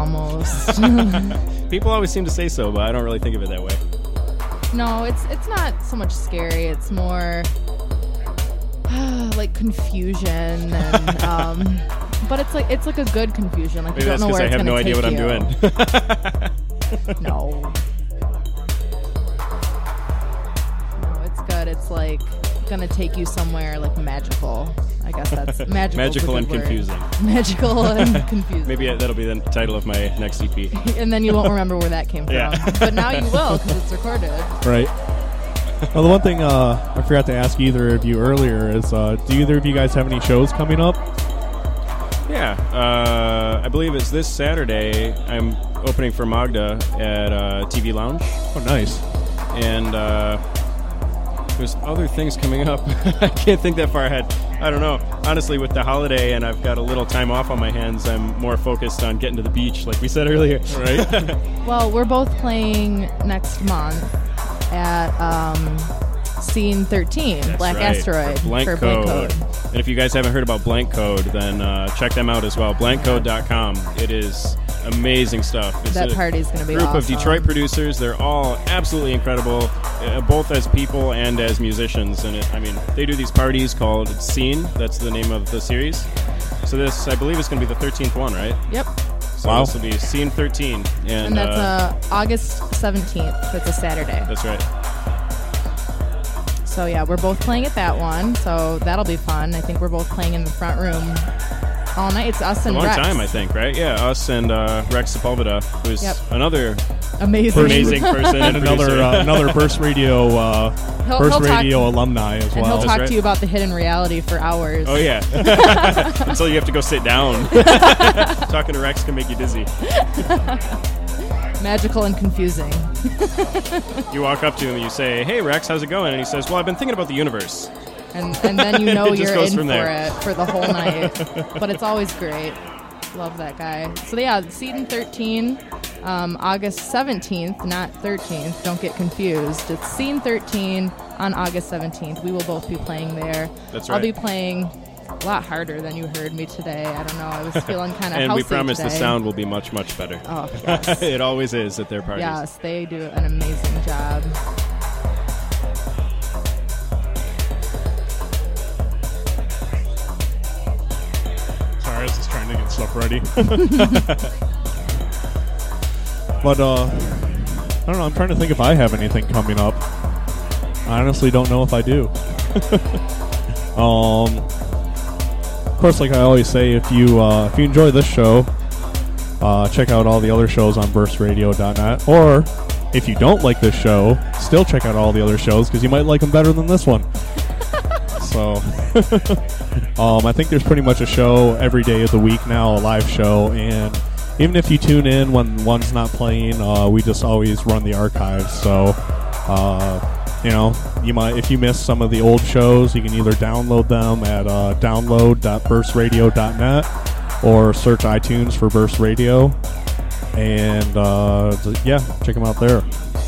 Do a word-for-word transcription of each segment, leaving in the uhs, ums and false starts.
almost. People always seem to say so, but I don't really think of it that way. No, it's it's not so much scary. It's more like confusion, and um, but it's like it's like a good confusion. Like Maybe you don't that's know where I it's have gonna no idea take what I'm you. doing. No. No, it's good. It's like gonna take you somewhere like magical. I guess that's magical. Magical and word. confusing. Magical and confusing. Maybe that'll be the title of my next E P. And then you won't remember where that came from. Yeah. But now you will because it's recorded. Right. Well, the one thing uh, I forgot to ask either of you earlier is, uh, do either of you guys have any shows coming up? Yeah, uh, I believe it's this Saturday. I'm opening for Magda at uh, T V Lounge. Oh, nice. And uh, there's other things coming up. I can't think that far ahead. I don't know. Honestly, with the holiday and I've got a little time off on my hands, I'm more focused on getting to the beach, like we said earlier. Right? Well, we're both playing next month at um, Scene thirteen, That's Black right. Asteroid, for Blank, for Code. Blank Code. And if you guys haven't heard about Blank Code, then uh, check them out as well. blank code dot com. It is amazing stuff. It's That a party's going to be group awesome. of Detroit producers. They're all absolutely incredible, uh, both as people and as musicians. And it, I mean, they do these parties called Scene. That's the name of the series. So this, I believe, is going to be the thirteenth one, right? Yep. So Wow. this will be Scene thirteen. And, And that's uh, uh, August seventeenth. That's a Saturday. that's right. So, yeah, we're both playing at that one. So that'll be fun. I think we're both playing in the front room all night. It's us A and long Rex. time, I think, right? Yeah, us and uh, Rex Sepulveda, who's Yep. another Amazing. amazing person And and another producer. uh, another Burst Radio uh, He'll- Burst he'll talk- Radio alumni as And well. he'll talk right. to you about the hidden reality for hours. Oh, yeah. Until you have to go sit down. Talking to Rex can make you dizzy. Magical and confusing. You walk up to him and you say, "Hey, Rex, how's it going?" And he says, "Well, I've been thinking about the universe." And, and then you know It just you're goes in from for there. it for the whole night. But it's always great. Love that guy. So yeah, Season thirteen, um, August seventeenth, not thirteenth. Don't get confused. It's Scene thirteen on August seventeenth. We will both be playing there. That's I'll right. be playing a lot harder than you heard me today. I don't know. I was feeling kind of And housey we promise today. the sound will be much, much better. Oh, yes. It always is at their parties. Yes, they do an amazing job. Sorry, I was just trying to get stuff ready. But, uh, I don't know. I'm trying to think if I have anything coming up. I honestly don't know if I do. um, of course, like I always say, if you uh, if you enjoy this show, uh, check out all the other shows on burst radio dot net. Or if you don't like this show, still check out all the other shows because you might like them better than this one. So, um, I think there's pretty much a show every day of the week now, a live show, and even if you tune in when one's not playing, uh, we just always run the archives. So, uh, you know, you might if you miss some of the old shows, you can either download them at uh, download dot burst radio dot net or search iTunes for Burst Radio, and uh, yeah, check them out there.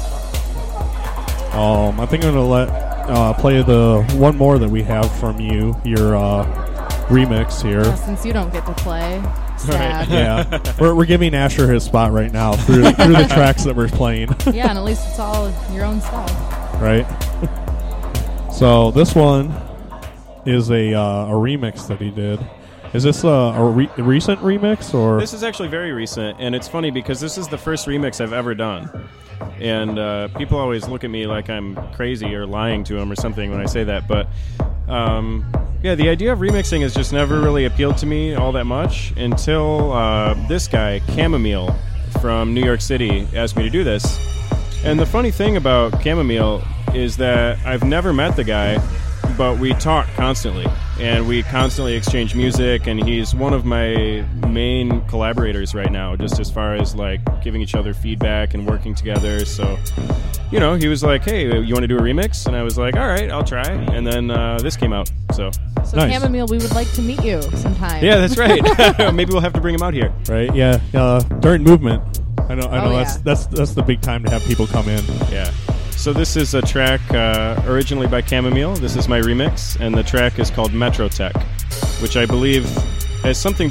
Um, I think I'm gonna let uh, play the one more that we have from you, your uh, remix here. Yeah, since you don't get to play, sad. Yeah, we're we're giving Asher his spot right now through through the tracks that we're playing. Yeah, and at least it's all your own stuff. Right. So this one is a uh, a remix that he did. Is this a, a, re- a recent remix or? This is actually very recent, and it's funny because this is the first remix I've ever done. And uh, people always look at me like I'm crazy or lying to them or something when I say that. But um, yeah, the idea of remixing has just never really appealed to me all that much until uh, this guy, Chamomile, from New York City, asked me to do this. And the funny thing about Chamomile is that I've never met the guy, but we talk constantly, and we constantly exchange music, and he's one of my main collaborators right now, just as far as like giving each other feedback and working together. So, you know, he was like, "Hey, you want to do a remix?" And I was like, "All right, I'll try." And then uh, this came out. So, So Nice. Chamomile, we would like to meet you sometime. yeah, that's right. Maybe we'll have to bring him out here. Right. Yeah. Uh, during movement, I know. I know. Oh, that's yeah. that's that's the big time to have people come in. Yeah. So this is a track uh, originally by Chamomile. This is my remix, and the track is called Metro Tech, which I believe has something